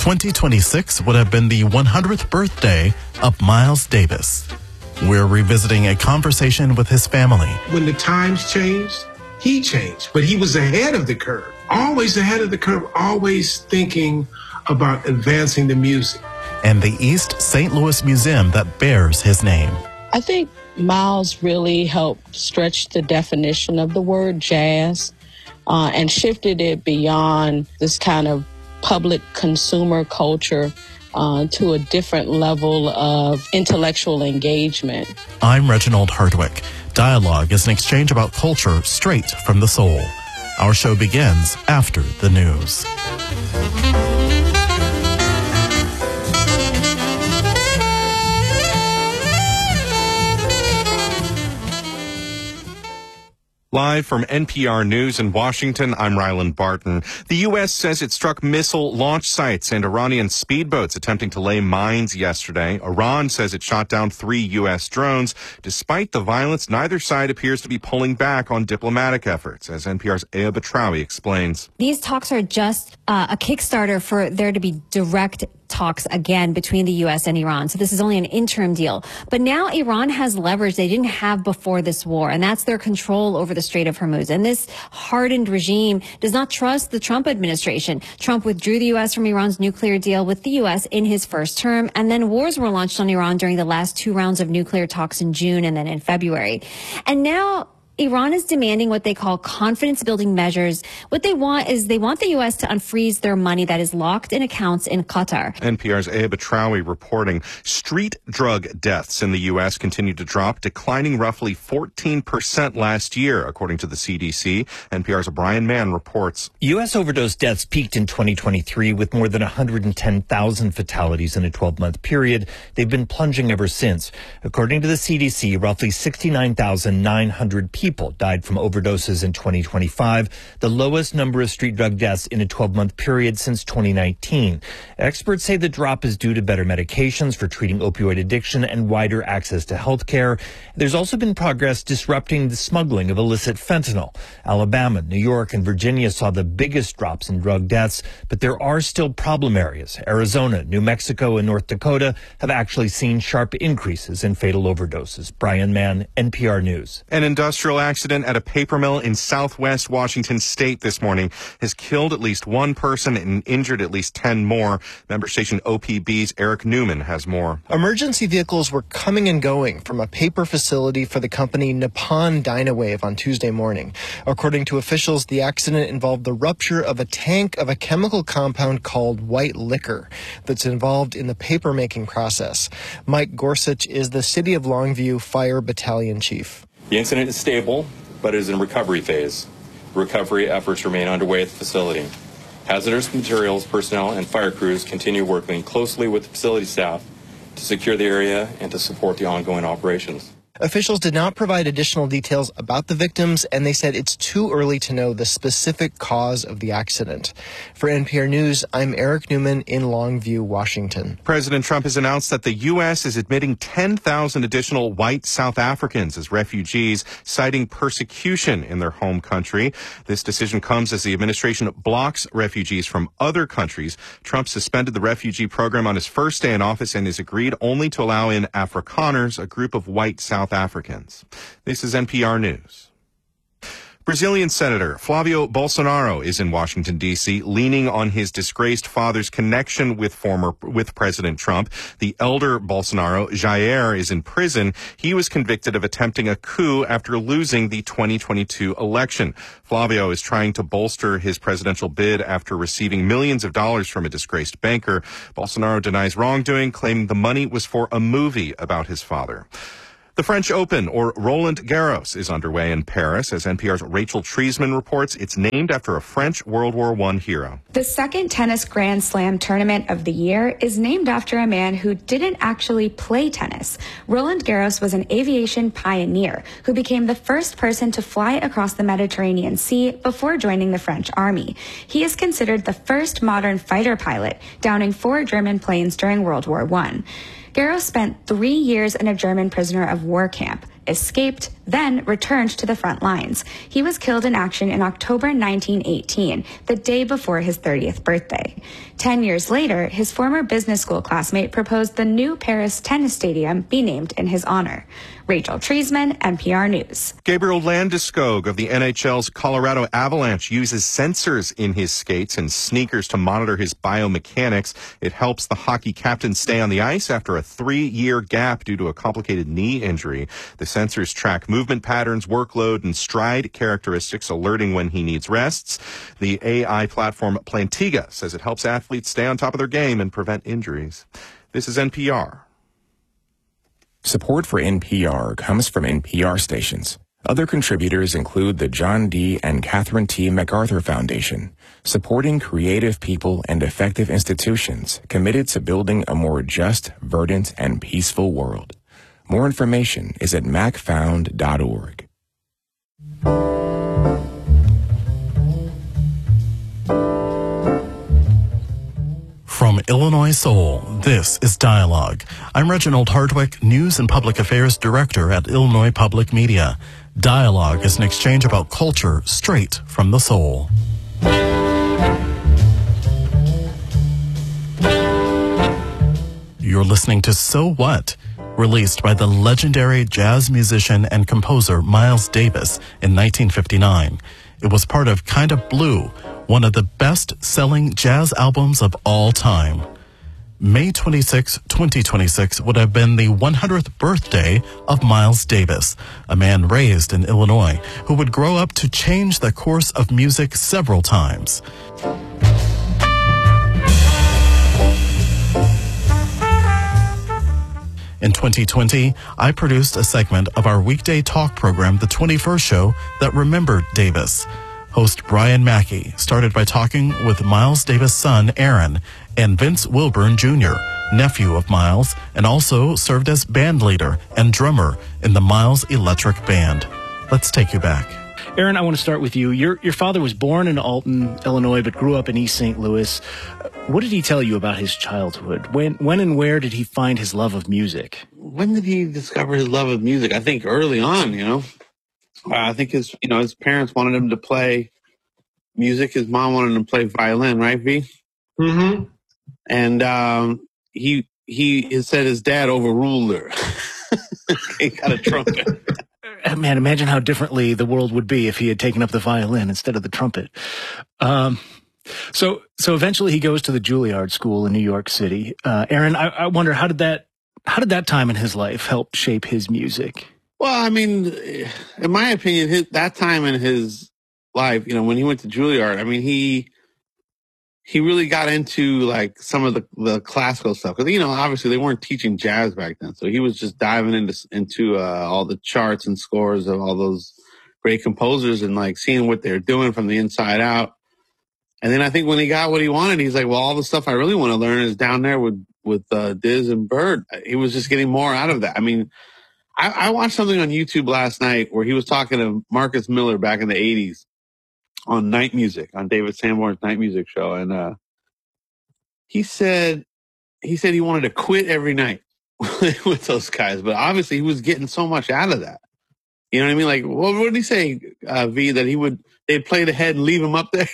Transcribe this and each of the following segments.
2026 would have been the 100th birthday of Miles Davis. We're revisiting a conversation with his family. When the times changed, he changed, but he was ahead of the curve, always ahead of the curve, always thinking about advancing the music. And the East St. Louis Museum that bears his name. I think Miles really helped stretch the definition of the word jazz and shifted it beyond this kind of public consumer culture to a different level of intellectual engagement. I'm Reginald Hardwick. Dialogue is an exchange about culture straight from the soul. Our show begins after the news. Live from NPR News in Washington, I'm Ryland Barton. The U.S. says it struck missile launch sites and Iranian speedboats attempting to lay mines yesterday. Iran says it shot down 3 U.S. drones. Despite the violence, neither side appears to be pulling back on diplomatic efforts, as NPR's Aya Batrawi explains. These talks are just a Kickstarter for there to be direct talks again between the U.S. and Iran. So this is only an interim deal. But now Iran has leverage they didn't have before this war, and that's their control over the Strait of Hormuz. And this hardened regime does not trust the Trump administration. Trump withdrew the U.S. from Iran's nuclear deal with the U.S. in his first term, and then wars were launched on Iran during the last 2 rounds of nuclear talks in June and then in February. And now Iran is demanding what they call confidence-building measures. What they want is they want the U.S. to unfreeze their money that is locked in accounts in Qatar. NPR's Aya Batrawi reporting street drug deaths in the U.S. continue to drop, declining roughly 14% last year, according to the CDC. NPR's Brian Mann reports. U.S. overdose deaths peaked in 2023 with more than 110,000 fatalities in a 12-month period. They've been plunging ever since. According to the CDC, roughly 69,900 people died from overdoses in 2025, the lowest number of street drug deaths in a 12-month period since 2019. Experts say the drop is due to better medications for treating opioid addiction and wider access to health care. There's also been progress disrupting the smuggling of illicit fentanyl. Alabama, New York, and Virginia saw the biggest drops in drug deaths, but there are still problem areas. Arizona, New Mexico, and North Dakota have actually seen sharp increases in fatal overdoses. Brian Mann, NPR News. An industrial accident at a paper mill in southwest Washington state this morning has killed at least 1 person and injured at least 10 more. Member station OPB's Eric Newman has more. Emergency vehicles were coming and going from a paper facility for the company Nippon Dynawave on Tuesday morning. According to officials, the accident involved the rupture of a tank of a chemical compound called white liquor that's involved in the paper making process. Mike Gorsuch is the City of Longview Fire Battalion Chief. The incident is stable, but is in recovery phase. Recovery efforts remain underway at the facility. Hazardous materials personnel and fire crews continue working closely with the facility staff to secure the area and to support the ongoing operations. Officials did not provide additional details about the victims, and they said it's too early to know the specific cause of the accident. For NPR News, I'm Eric Newman in Longview, Washington. President Trump has announced that the U.S. is admitting 10,000 additional white South Africans as refugees, citing persecution in their home country. This decision comes as the administration blocks refugees from other countries. Trump suspended the refugee program on his first day in office and has agreed only to allow in Afrikaners, a group of white South Africans. This is NPR News. Brazilian Senator Flavio Bolsonaro is in Washington, D.C., leaning on his disgraced father's connection with President Trump. The elder Bolsonaro, Jair, is in prison. He was convicted of attempting a coup after losing the 2022 election. Flavio is trying to bolster his presidential bid after receiving millions of dollars from a disgraced banker. Bolsonaro denies wrongdoing, claiming the money was for a movie about his father. The French Open, or Roland Garros, is underway in Paris. As NPR's Rachel Treisman reports, it's named after a French World War I hero. The second tennis Grand Slam tournament of the year is named after a man who didn't actually play tennis. Roland Garros was an aviation pioneer who became the first person to fly across the Mediterranean Sea before joining the French army. He is considered the first modern fighter pilot, downing 4 German planes during World War I. Garros spent 3 years in a German prisoner of war camp. escaped, then returned to the front lines. He was killed in action in October 1918, the day before his 30th birthday. 10 years later, his former business school classmate proposed the new Paris tennis stadium be named in his honor. Rachel Treisman, NPR News. Gabriel Landeskog of the NHL's Colorado Avalanche uses sensors in his skates and sneakers to monitor his biomechanics. It helps the hockey captain stay on the ice after a 3-year gap due to a complicated knee injury. The sensors track movement patterns, workload, and stride characteristics, alerting when he needs rests. The AI platform Plantiga says it helps athletes stay on top of their game and prevent injuries. This is NPR. Support for NPR comes from NPR stations. Other contributors include the John D. and Catherine T. MacArthur Foundation, supporting creative people and effective institutions committed to building a more just, verdant, and peaceful world. More information is at macfound.org. From Illinois Soul, this is Dialogue. I'm Reginald Hardwick, News and Public Affairs Director at Illinois Public Media. Dialogue is an exchange about culture straight from the soul. You're listening to So What? Released by the legendary jazz musician and composer Miles Davis in 1959. It was part of Kind of Blue, one of the best-selling jazz albums of all time. May 26, 2026 would have been the 100th birthday of Miles Davis, a man raised in Illinois who would grow up to change the course of music several times. In 2020, I produced a segment of our weekday talk program, The 21st Show, that remembered Davis. Host Brian Mackey started by talking with Miles Davis' son, Aaron, and Vince Wilburn Jr., nephew of Miles, and also served as band leader and drummer in the Miles Electric Band. Let's take you back. Aaron, I want to start with you. Your father was born in Alton, Illinois, but grew up in East St. Louis. What did he tell you about his childhood? When and where did he find his love of music? When did he discover his love of music? I think early on, I think his parents wanted him to play music. His mom wanted him to play violin, right, V? Mm-hmm. And he said his dad overruled her. He got a trumpet. Man, imagine how differently the world would be if he had taken up the violin instead of the trumpet. So eventually he goes to the Juilliard School in New York City. Aaron, I wonder, how did that time in his life help shape his music? Well, I mean, in my opinion, that time in his life, when he went to Juilliard, I mean, he really got into like some of the classical stuff. Because, obviously they weren't teaching jazz back then. So he was just diving into all the charts and scores of all those great composers and like seeing what they're doing from the inside out. And then I think when he got what he wanted, he's like, well, all the stuff I really want to learn is down there with Diz and Bird. He was just getting more out of that. I mean, I watched something on YouTube last night where he was talking to Marcus Miller back in the 80s on Night Music, on David Sanborn's Night Music show. And he said he wanted to quit every night with those guys. But obviously he was getting so much out of that. You know what I mean? Like, what did he say, V, that they'd play the head and leave him up there?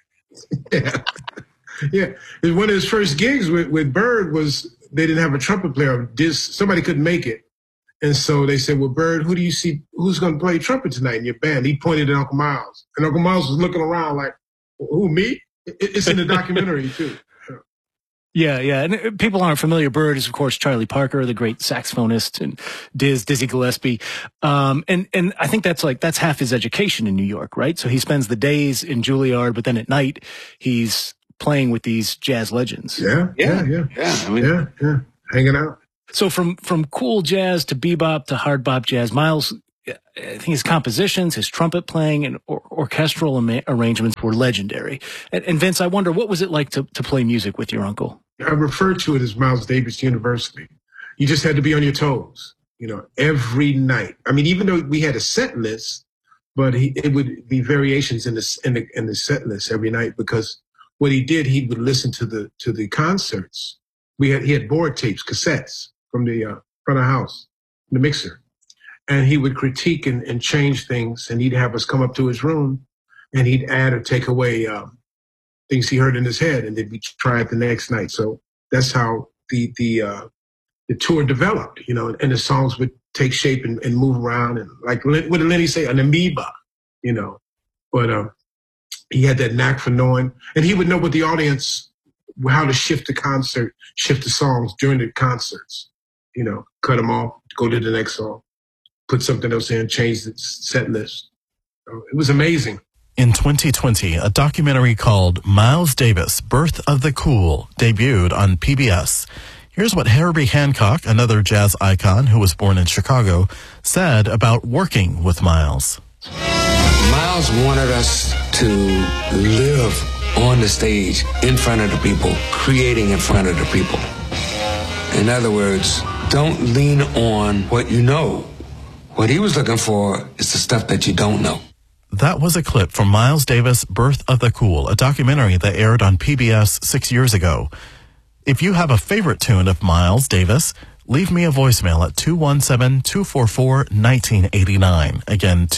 Yeah. One of his first gigs with Bird was they didn't have a trumpet player. Somebody couldn't make it. And so they said, well, Bird, who do you see, who's going to play trumpet tonight in your band? He pointed at Uncle Miles. And Uncle Miles was looking around like, who, me? It's in the documentary, too. Yeah. And people aren't familiar. Bird is, of course, Charlie Parker, the great saxophonist, and Dizzy Gillespie. And I think that's half his education in New York, right? So he spends the days in Juilliard, but then at night he's playing with these jazz legends. Yeah. I mean, yeah. Hanging out. So from cool jazz to bebop to hard bop jazz, Miles, I think his compositions, his trumpet playing, and orchestral arrangements were legendary. And Vince, I wonder, what was it like to play music with your uncle? I refer to it as Miles Davis University. You just had to be on your toes, every night. I mean, even though we had a set list, but it would be variations in the set list every night, because what he did, he would listen to the concerts. He had board tapes, cassettes from the front of house, the mixer. and he would critique and change things, and he'd have us come up to his room, and he'd add or take away things he heard in his head, and then we'd try it the next night. So that's how the tour developed, you know, and the songs would take shape and move around, and like what did Lenny say, an amoeba, you know. But he had that knack for knowing, and he would know what the audience, how to shift the concert, shift the songs during the concerts, you know, cut them off, go to the next song, put something else in, change the set list. So it was amazing. In 2020, a documentary called Miles Davis, Birth of the Cool debuted on PBS. Here's what Herbie Hancock, another jazz icon who was born in Chicago, said about working with Miles. Miles wanted us to live on the stage in front of the people, creating in front of the people. In other words, don't lean on what you know. What he was looking for is the stuff that you don't know. That was a clip from Miles Davis' Birth of the Cool, a documentary that aired on PBS 6 years ago. If you have a favorite tune of Miles Davis, leave me a voicemail at 217-244-1989. Again,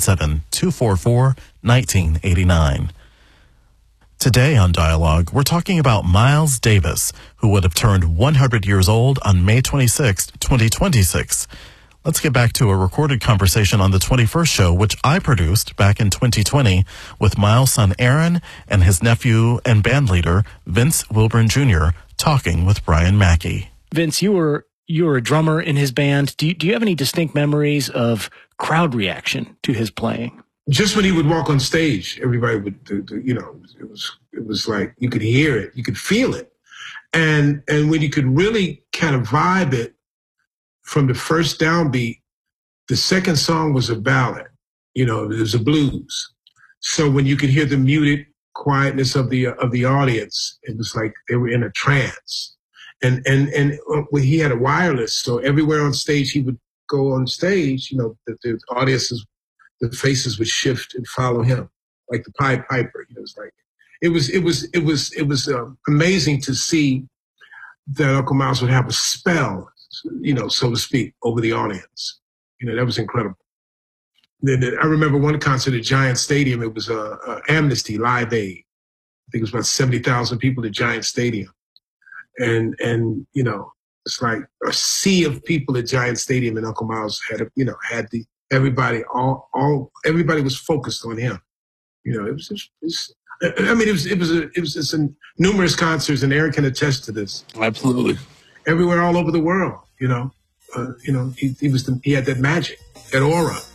217-244-1989. Today on Dialogue, we're talking about Miles Davis, who would have turned 100 years old on May 26, 2026. Let's get back to a recorded conversation on the 21st show, which I produced back in 2020 with Miles' son Aaron and his nephew and bandleader Vince Wilburn Jr. talking with Brian Mackey. Vince, you were a drummer in his band. Do you have any distinct memories of crowd reaction to his playing? Just when he would walk on stage, everybody would, you know, it was like you could hear it, you could feel it, and when you could really kind of vibe it. From the first downbeat, the second song was a ballad. You know, it was a blues. So when you could hear the muted quietness of the audience, it was like they were in a trance. And when he had a wireless, so everywhere on stage he would go on stage, you know, the audiences, the faces would shift and follow him, like the Pied Piper. You know, it was amazing to see that Uncle Miles would have a spell, you know, so to speak, over the audience. You know, that was incredible. Then I remember one concert at Giant Stadium. It was Amnesty Live Aid. I think it was about 70,000 people at Giant Stadium, and you know, it's like a sea of people at Giant Stadium, and Uncle Miles had everybody was focused on him. You know, it was numerous concerts, and Aaron can attest to this. Absolutely. Everywhere, all over the world, you know, he had that magic, that aura.